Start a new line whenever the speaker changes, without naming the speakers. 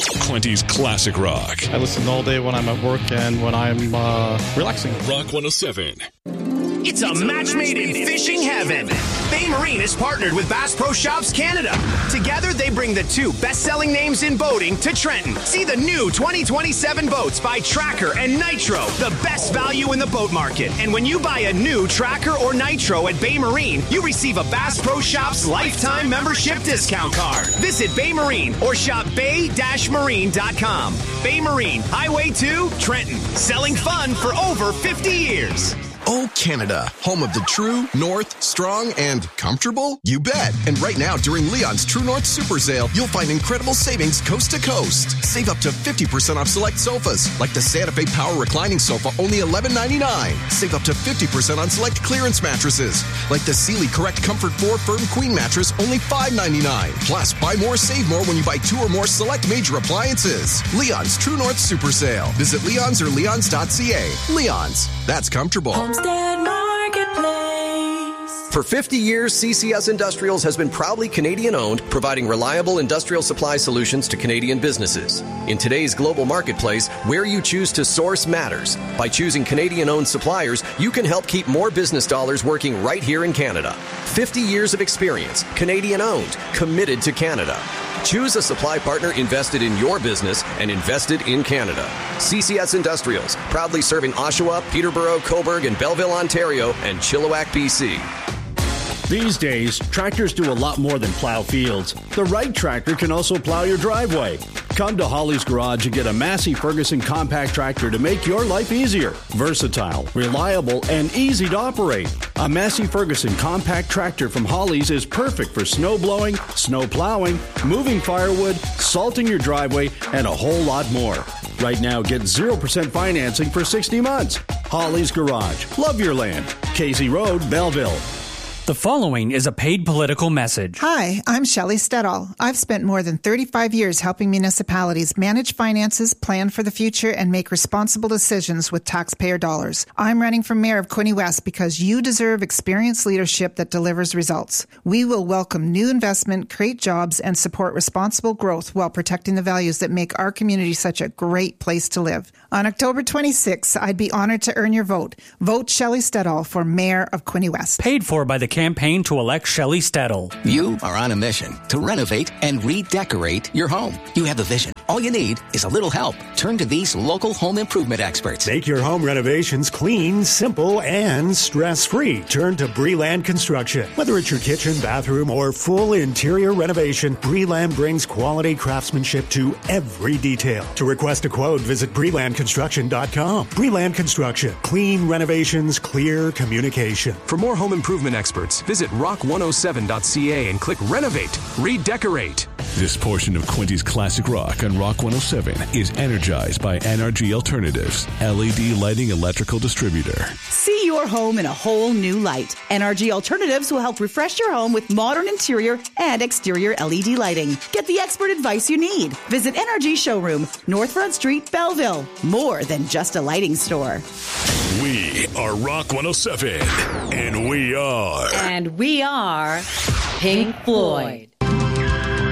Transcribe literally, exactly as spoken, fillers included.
Quinty's Classic Rock.
I listen all day when I'm at work and when I'm uh, relaxing.
Rock one oh seven.
It's a match made in fishing heaven. Bay Marine is partnered with Bass Pro Shops Canada. Together, they bring the two best-selling names in boating to Trenton. See the new twenty twenty-seven boats by Tracker and Nitro, the best value in the boat market. And when you buy a new Tracker or Nitro at Bay Marine, you receive a Bass Pro Shops lifetime membership discount card. Visit Bay Marine or shop bay dash marine dot com. Bay Marine, Highway two, Trenton. Selling fun for over fifty years.
Oh, Canada, home of the true, north, strong, and comfortable? You bet. And right now, during Leon's True North Super Sale, you'll find incredible savings coast to coast. Save up to fifty percent off select sofas, like the Santa Fe Power Reclining Sofa, only eleven ninety-nine. Save up to fifty percent on select clearance mattresses, like the Sealy Correct Comfort four Firm Queen Mattress, only five ninety-nine. Plus, buy more, save more when you buy two or more select major appliances. Leon's True North Super Sale. Visit Leon's or leons dot c a. Leon's. That's comfortable.
Homestead Marketplace.
For fifty years, C C S Industrials has been proudly Canadian-owned, providing reliable industrial supply solutions to Canadian businesses. In today's global marketplace, where you choose to source matters. By choosing Canadian-owned suppliers, you can help keep more business dollars working right here in Canada. fifty years of experience, Canadian-owned, committed to Canada. Choose a supply partner invested in your business and invested in Canada. C C S Industrials, proudly serving Oshawa, Peterborough, Cobourg, and Belleville, Ontario, and Chilliwack, B C.
These days, tractors do a lot more than plow fields. The right tractor can also plow your driveway. Come to Holly's Garage and get a Massey Ferguson compact tractor to make your life easier. Versatile, reliable, and easy to operate. A Massey Ferguson compact tractor from Holly's is perfect for snow blowing, snow plowing, moving firewood, salting your driveway, and a whole lot more. Right now, get zero percent financing for sixty months. Holly's Garage. Love your land. Casey Road, Belleville.
The following is a paid political message.
Hi, I'm Shelley Stettall. I've spent more than thirty-five years helping municipalities manage finances, plan for the future, and make responsible decisions with taxpayer dollars. I'm running for mayor of Quinte West because you deserve experienced leadership that delivers results. We will welcome new investment, create jobs, and support responsible growth while protecting the values that make our community such a great place to live. On October twenty-sixth, I'd be honored to earn your vote. Vote Shelley Stettall for mayor of Quinte West.
Paid for by the campaign to elect Shelley Stettall.
You are on a mission to renovate and redecorate your home. You have a vision. All you need is a little help. Turn to these local home improvement experts.
Make your home renovations clean, simple, and stress-free. Turn to Breland Construction. Whether it's your kitchen, bathroom, or full interior renovation, Breland brings quality craftsmanship to every detail. To request a quote, visit breland construction dot com. Breland Construction. Clean renovations, clear communication.
For more home improvement experts, visit rock one oh seven dot c a and click Renovate, Redecorate.
This portion of Quinty's Classic Rock on Rock one oh seven is energized by N R G Alternatives, L E D lighting electrical distributor.
See your home in a whole new light. N R G Alternatives will help refresh your home with modern interior and exterior L E D lighting. Get the expert advice you need. Visit N R G Showroom, North Front Street, Belleville. More than just a lighting store.
We are Rock one oh seven, and we are...
And we are Pink Floyd.